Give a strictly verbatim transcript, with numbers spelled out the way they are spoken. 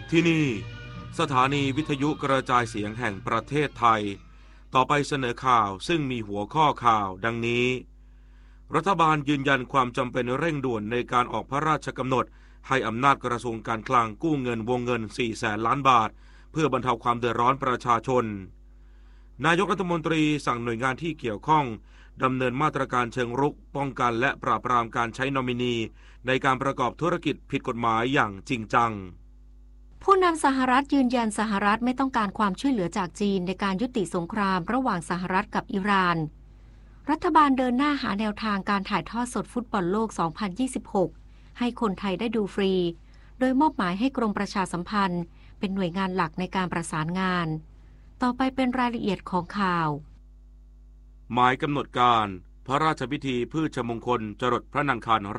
ที่นี่สถานีวิทยุกระจายเสียงแห่งประเทศไทยต่อไปเสนอข่าวซึ่งมีหัวข้อข่าวดังนี้รัฐบาลยืนยันความจำเป็นเร่งด่วนในการออกพระราชกำหนดให้อำนาจกระทรวงการคลังกู้เงินวงเงินสี่แสนล้านบาทเพื่อบรรเทาความเดือดร้อนประชาชนนายกรัฐมนตรีสั่งหน่วยงานที่เกี่ยวข้องดำเนินมาตรการเชิงรุกป้องกันและปราบปรามการใช้นอมินีในการประกอบธุรกิจผิดกฎหมายอย่างจริงจังผู้นำสหรัฐยืนยันสหรัฐไม่ต้องการความช่วยเหลือจากจีนในการยุติสงครามระหว่างสหรัฐกับอิหร่านรัฐบาลเดินหน้าหาแนวทางการถ่ายทอดสดฟุตบอลโลก สองพันยี่สิบหก ให้คนไทยได้ดูฟรีโดยมอบหมายให้กรมประชาสัมพันธ์เป็นหน่วยงานหลักในการประสานงานต่อไปเป็นรายละเอียดของข่าวหมายกำหนดการพระราชพิธีพืชมงคลจรดพระนางคัน